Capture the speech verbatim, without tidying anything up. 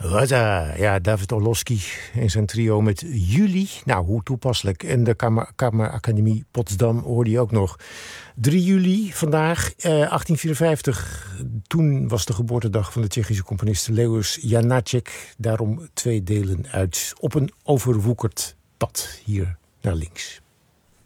Waza, ja, David Orlowski en zijn trio met Juli. Nou, hoe toepasselijk. En de Kamer, Kameracademie Potsdam hoorde je ook nog. drie juli vandaag, eh, achttien vierenvijftig. Toen was de geboortedag van de Tsjechische componist Leos Janáček. Daarom twee delen uit Op een overwoekerd pad, hier naar links.